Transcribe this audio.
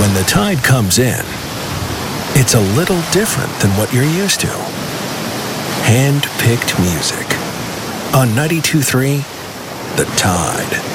When the tide comes in, it's a little different than what you're used to. Hand-picked music. On 92.3, The Tide.